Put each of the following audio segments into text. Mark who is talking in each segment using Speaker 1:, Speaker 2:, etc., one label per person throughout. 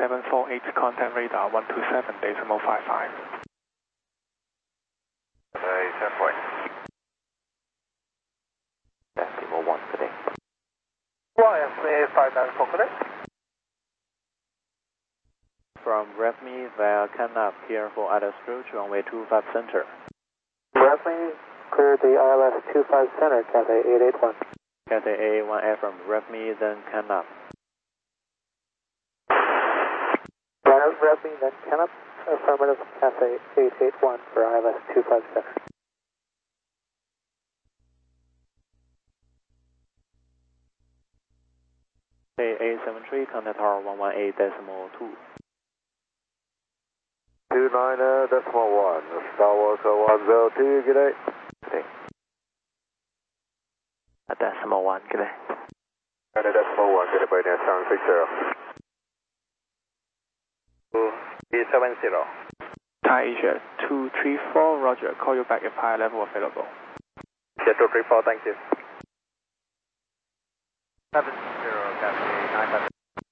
Speaker 1: 748, contact radar 127.55.
Speaker 2: 7 Decimal 1 today.
Speaker 3: YSA 594 today.
Speaker 2: From REFME via Canap, here for ILS approach, runway 25 center.
Speaker 3: REFME, clear the ILS 25 center, Cathay 881.
Speaker 2: Cathay A1F from REFME, then Canap.
Speaker 3: REFME, then Canap, affirmative, Cathay 881 for ILS 25 center.
Speaker 2: A73, contact tower 118.2.
Speaker 4: 29.1, Skywalker 102, good day.
Speaker 2: Good day. Decimal 1, good day.
Speaker 4: 9.1, good day, Brady, 760.
Speaker 3: 270.
Speaker 1: Thai Asia 234, roger. Call you back if higher level available.
Speaker 3: Yeah, 234, thank you.
Speaker 2: 70, Cathay 95.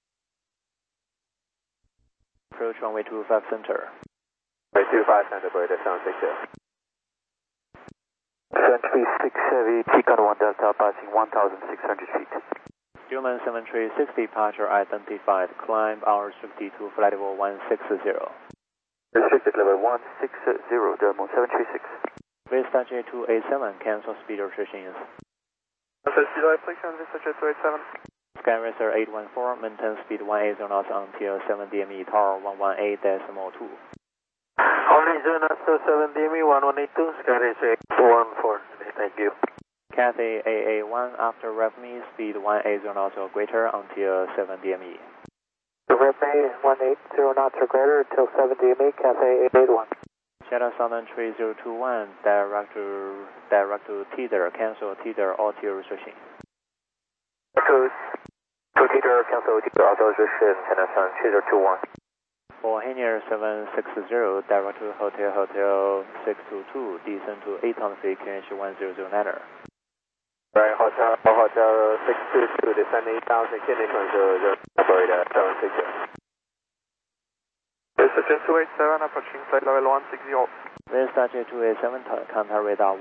Speaker 2: Approach runway 25 center.
Speaker 4: Runway 25 center, Brady, 760.
Speaker 3: Century 6 Heavy, Ticon 1 Delta, passing 1,600 feet.
Speaker 2: Human 7360, departure identified. Climb hours 52, flight level 160.
Speaker 3: Restricted level 160, Dermo 736.
Speaker 2: Vista J287, cancel speed restrictions.
Speaker 3: Speed restriction, Vista J287.
Speaker 2: Skyracer 814, maintain speed 180 knots until 7 DME, tower 118.2.
Speaker 3: Horizon after 7 DME 1182, Skyracer 814, thank you.
Speaker 2: Cathay AA1, after REFME, speed 180 knots or greater until 7 DME.
Speaker 3: REFME 180 knots or greater until 7 DME, Cathay 881.
Speaker 2: Shadow Southern 3021, direct to Teeter, cancel Teeter auto restriction.
Speaker 3: To Teeter, cancel Teeter auto restriction, Shadow Southern 3021.
Speaker 2: For Henier 760, direct to Hotel 622, descend to 8 feet, QNH 100
Speaker 4: Right, Hotel 622, descending 8,000, Kidney 100, operator 760.
Speaker 3: Vista J287, approaching flight level 160.
Speaker 2: Vista J287, contact radar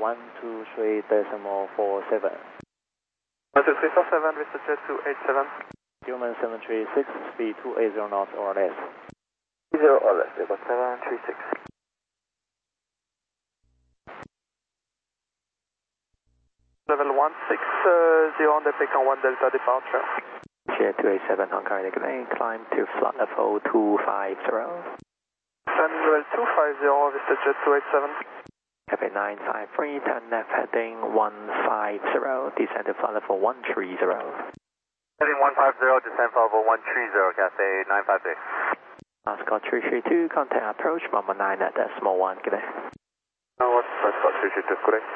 Speaker 2: 123.47.
Speaker 3: 12347, Vista J287.
Speaker 2: Human 736, speed 280 knots or less.
Speaker 3: 30 or less, Vista 736. Level 160 on the Pecon 1 Delta departure.
Speaker 2: J287, Hong Kong, climb to flight level 250.
Speaker 3: Descend level 250, Vista Jet 287.
Speaker 2: Cathay 953, turn left heading 150, descend to flight level 130.
Speaker 4: Heading 150, descend flight level 130, Cathay 953.
Speaker 2: Scott 332, contact approach 119 at decimal 1, good day.
Speaker 4: What's Scott 332, good day.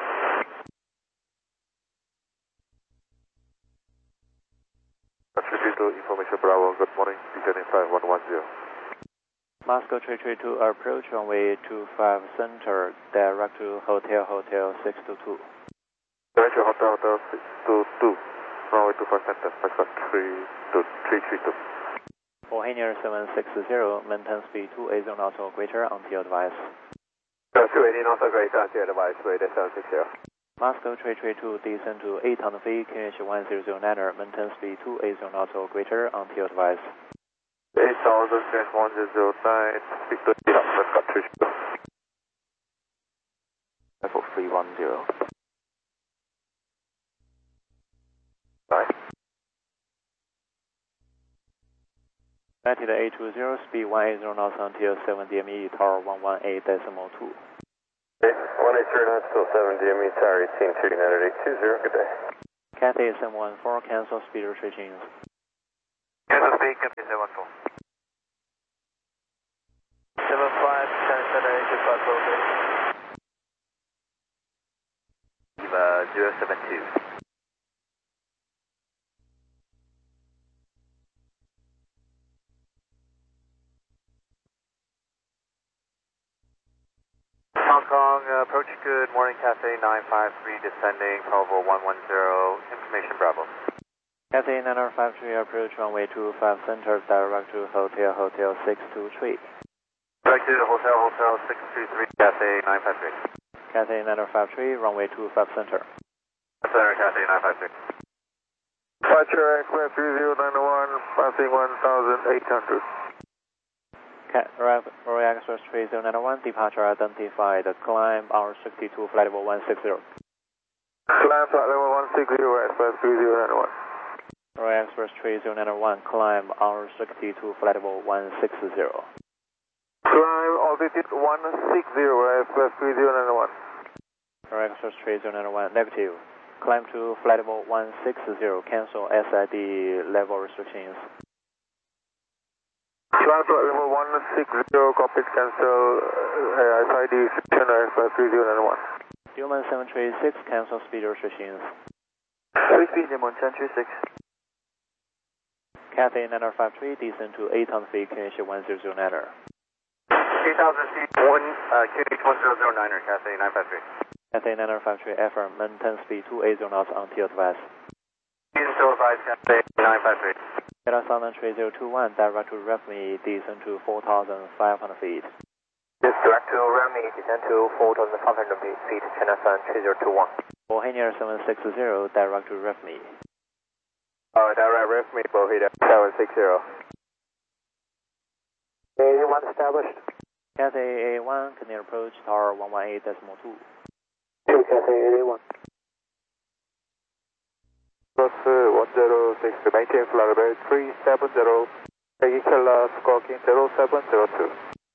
Speaker 4: Information Bravo, good morning, descending 5110.
Speaker 2: Moscow 332, approach runway 25 center, direct to Hotel 622.
Speaker 4: Direct to Hotel 622, runway 25 center, Moscow 332.
Speaker 2: For Henier 760, maintain speed 280 knots or greater until advice.
Speaker 4: 280 knots or greater until advice, Brady 760.
Speaker 2: Moscow 332, descend to 800 feet, QNH 100 maintain speed 280 knots or greater until advice.
Speaker 4: 8,000, QNH 109, speed 280 knots, Moscow 332.
Speaker 2: Level 310.
Speaker 4: Bye.
Speaker 2: United A20, speed 180 knots until 7 DME, tower 118.2.
Speaker 4: 183 knots till 7 DME, tower 18, 3980, good day.
Speaker 2: Cathay 714, cancel speed restrictions.
Speaker 3: Cancel speed, Cathay 714. 75, 10,
Speaker 4: 072. Hong Kong, approach good morning, Cathay 953, descending, Bravo 110, information Bravo.
Speaker 2: Cathay 9053 approach runway 25 center, direct to Hotel 623.
Speaker 3: Direct to Hotel 623, Cathay 953.
Speaker 2: Cathay 9053, runway 25 center.
Speaker 3: Center, Cathay 953. Departure aircraft 3091, passing 1,800.
Speaker 2: Royal Express 3091, departure identified, climb R62, flight level 160.
Speaker 3: Climb flight level 160, Express 3091.
Speaker 2: Royal Express 3091, climb R62, flight level 160.
Speaker 3: Climb altitude 160, Express 3091.
Speaker 2: Royal Express 3091, negative. Climb to flight level 160, cancel SID level restrictions.
Speaker 3: Climb flight level 160, copy cancel SID restriction, Express 3091.
Speaker 2: Human 736, cancel speed restrictions.
Speaker 3: 60, Demon 1036.
Speaker 2: Cathay 9053, descend to 8,000 feet, QNH 100 Niner.
Speaker 3: 8,000 feet, QNH 1009er, Cathay 953.
Speaker 2: Cathay 9053, affirm, maintain speed 280 knots until advice.
Speaker 3: Until advice, Cathay 953.
Speaker 2: Delta Southern 3021, direct to REFME, descend to 4,500 feet.
Speaker 3: Direct to REFME, descend to 4,500 feet, China Sun 3021.
Speaker 2: Bohemia 760, direct to REFME.
Speaker 3: Direct REFME, Bohemia 760. A1 established.
Speaker 2: Cathay A1, can approach tower 118.2.
Speaker 3: 2 Cathay A1. Plus 106, maintain flight level 370, Kilo Scorpion 0702.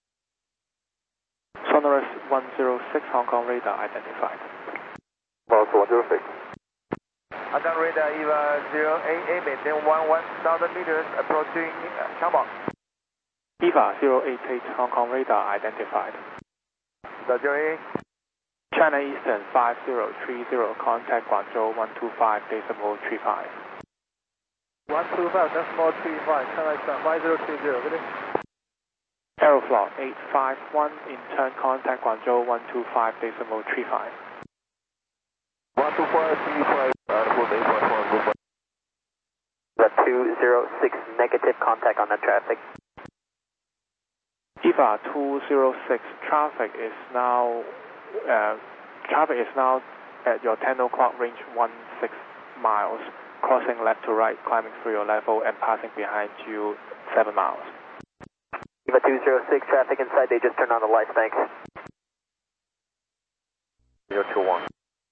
Speaker 1: Sonorous 106, Hong Kong radar identified.
Speaker 3: Plus 106. Hong Kong radar EVA 088, maintain 11,000 meters, approaching Changbo.
Speaker 1: EVA 088, Hong Kong radar identified.
Speaker 3: Roger.
Speaker 1: China Eastern 5030, contact Guangzhou 125.35.
Speaker 3: 125.35, China Eastern 5030, good day.
Speaker 1: Aeroflot 851, in turn contact Guangzhou 125.35.
Speaker 3: 125.35, Airport 8.1, 206, negative contact on the traffic.
Speaker 1: EVA 206, traffic is now at your 10 o'clock range 16 miles, crossing left to right, climbing through your level and passing behind you 7 miles.
Speaker 3: EVA 206, traffic inside, they just turned on the lights, thanks. 021.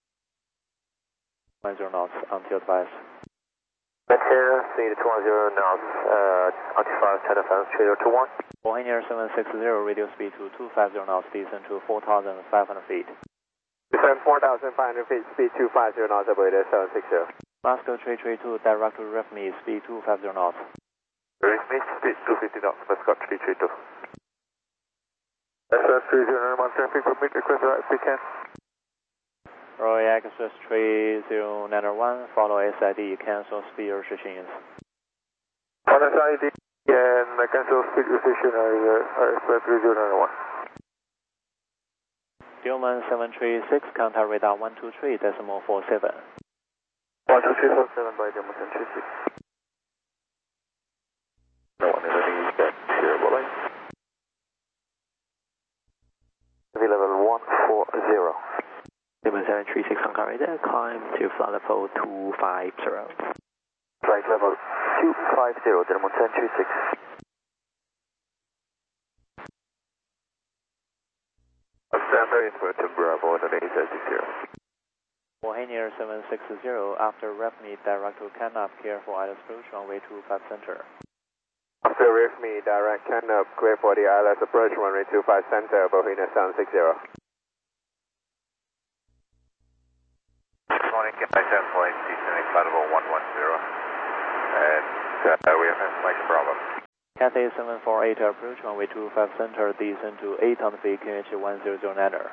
Speaker 2: 10 knots until advice.
Speaker 3: Maintain speed 20 knots, altified China Sun 3021.
Speaker 2: Bohemia 760, radio speed to 250 knots, descend to 4,500 feet.
Speaker 3: Descend 4,500 feet, speed 250 knots, operator 760.
Speaker 2: Moscow 332, direct to REFME, speed 250 knots.
Speaker 3: REFME, speed 250 knots, Moscow 332. SS 3091, traffic permit, request right if we can.
Speaker 2: Royal Express 3091, follow SID, cancel speed restrictions.
Speaker 3: On SID and cancel speed restriction, Express 3091.
Speaker 2: Dillman 736, contact radar 123.47.
Speaker 3: 123.47 by Dillman 736. No one is any terrible line. Level 140.
Speaker 5: Dillman 736 Hong Kong radar, climb to flight level 250.
Speaker 3: Flight level 250, Dillman 736. Stand to Bravo, the name is 0.
Speaker 2: Bohemia 760, after REFME, direct to Canap, clear for ILS approach, runway 25 center.
Speaker 3: After REFME, direct Canap, clear for the ILS approach, runway 25 center, Bohemia 760. Morning, Cathay 7.8, descending flight level 110, and we have a problem.
Speaker 2: Cathay 748, approach, runway 25 center, descend to 8,000 feet, QNH 100 Niner.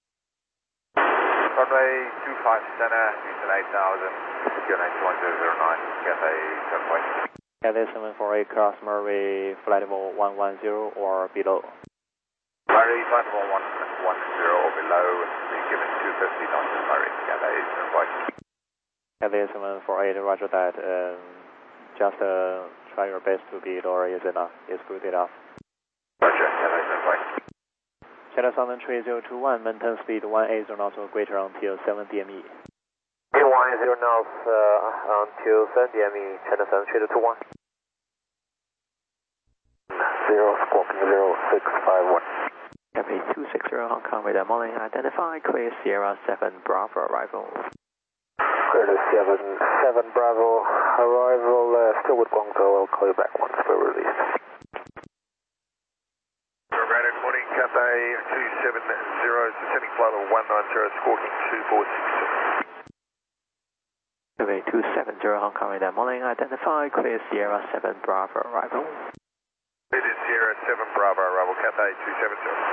Speaker 3: Runway 25 center, descend 8,000, QNH 1009, Cathay 7.8.
Speaker 2: Cathay 748, cross Murray, flight level 110 or below.
Speaker 3: Murray, flight level 110 or below, be given 250 knots in Murray, Cathay 7.8.
Speaker 2: Cathay 748, roger that. just try your best to beat, or is enough? Is good enough?
Speaker 4: Roger, Cathay 75.
Speaker 2: Channel Southern 3021, maintain speed 180 knots or greater until 7 DME.
Speaker 3: 180 knots until 7 DME, Channel Southern 3021.
Speaker 4: 0 Scorpion 0651.
Speaker 5: Copy 260 Hong Kong radar morning, identify clear Sierra 7 Bravo arrival.
Speaker 3: Clear to 7 Bravo, arrival still with Guangzhou, I'll call you back once we're released.
Speaker 4: Radar, good morning, Cathay 270, descending flight of 190, Scorpion 2466.
Speaker 5: Copy 270 Hong Kong radar morning, identify clear Sierra 7 Bravo arrival.
Speaker 4: It is Sierra 7 Bravo, arrival, Cathay 270.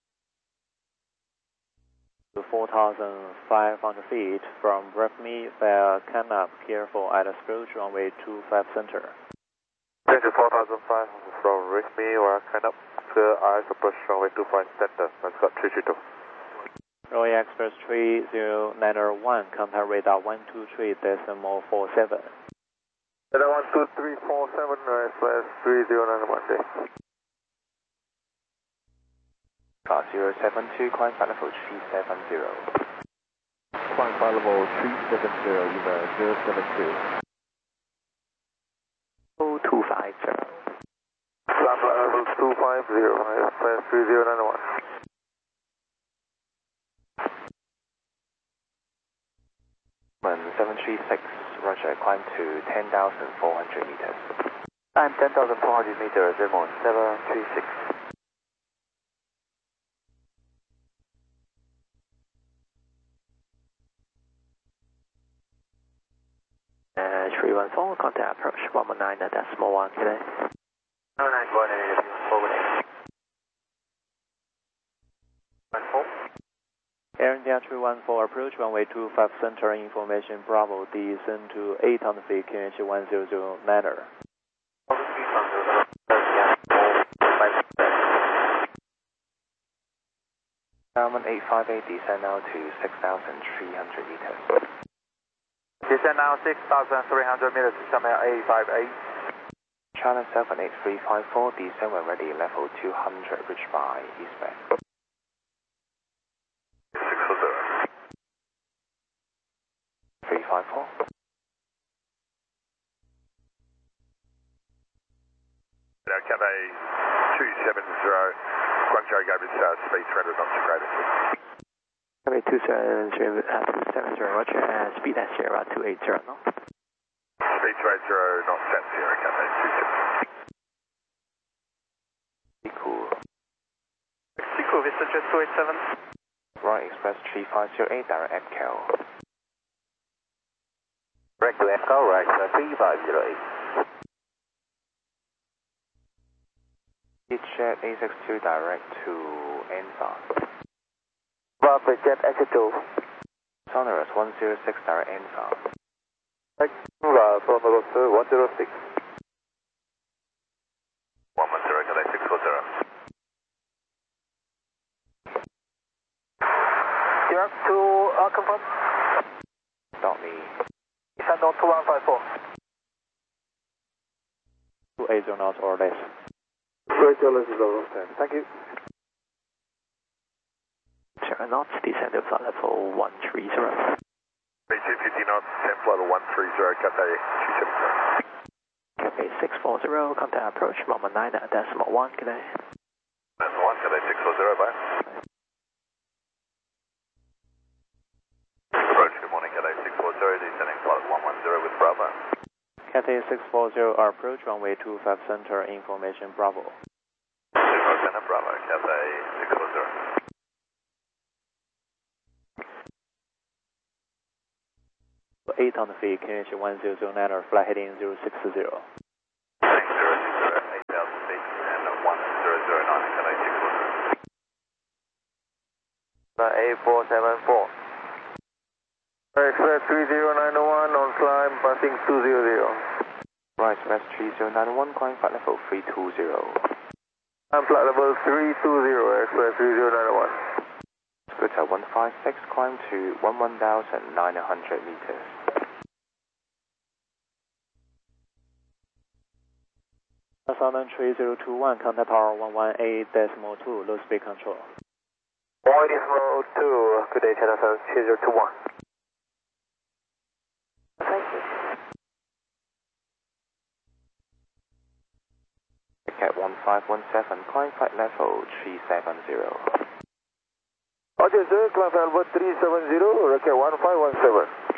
Speaker 2: To 4,500 feet from Rafmi via Canap, careful at approach runway 25 center.
Speaker 3: Change to 4,500 from Rafmi or Canap, clear eyes approach runway 25 center, Mascot 332.
Speaker 2: Royal Express 3091, contact radar 123.47.
Speaker 3: Radar 12347, Express 3091.
Speaker 2: 072, climb flight level 370.
Speaker 6: Climb flight level 370, Lima 072.
Speaker 5: 0250.
Speaker 3: Climb flight level 250, Express 3091.
Speaker 2: When 736, Roger, climb to 10,400 meters.
Speaker 3: Climb 10,400 meters, Airborne 736.
Speaker 5: 314, contact approach 119.1 today.
Speaker 3: 9 going in, forwarding. 14.
Speaker 2: Air India 314, approach runway 25 center, information Bravo, descend to 800 feet, QNH 100 manner. Garmin 858, descend now to 6,300 meters.
Speaker 3: Descend now 6,300 meters, Channel 858.
Speaker 2: China 78354, descend when ready, level 200, reach by eastbound. 354.
Speaker 4: Cathay 270, Guangzhou gave us speed 300 knots to greater.
Speaker 5: Copy 270, Roger, speed at Sierra 280 knots.
Speaker 4: Speed 280 knots at Sierra, Cathay 270.
Speaker 2: Cool.
Speaker 1: Mexico, Vista Jet 287.
Speaker 2: Royal Express 3508, direct Echo.
Speaker 3: Direct to Echo, right, 3508.
Speaker 2: Jet A62, direct to Anfa.
Speaker 3: Bravo Jet X2.
Speaker 2: Sonorous 106, direct Anfa.
Speaker 3: Sonorous 106.
Speaker 4: 110, Cathay 640.
Speaker 3: Direct to confirm.
Speaker 2: Stop me.
Speaker 3: Descend on 2154.
Speaker 2: 280 knots or less.
Speaker 3: Rachel is over. Thank you.
Speaker 5: 0 knots, descend to flight level 130.
Speaker 4: Speed 250 knots, 10 flight of 130, Cathay 270.
Speaker 5: Copy 640, contact approach 119.1 today.
Speaker 4: That's 1, Cathay 640, bye. Approach, good morning, Cathay 640, descending flight 110 with Bravo.
Speaker 2: Cathay 640, approach runway 25 center, information Bravo.
Speaker 4: 25 center, Bravo, Cathay 640.
Speaker 2: 800 feet, QNH 100 manner, flight heading 060.
Speaker 4: 060, 8,000 feet, and 1009, Cathay 640.
Speaker 3: 8474. Express 3091 on climb, passing 200.
Speaker 2: Right, Express 3091, climb flight level 320.
Speaker 3: I'm flight level 320, Express 3091.
Speaker 2: Scooter 156, climb to 11,900 meters. Southern 3021, contact power 118.2, low speed control.
Speaker 3: 118.2, good day, China Southern 3021.
Speaker 5: Thank you. Cat 1517, climb flight level 370.
Speaker 3: Roger, sir, climb level 370, Rocket 1517.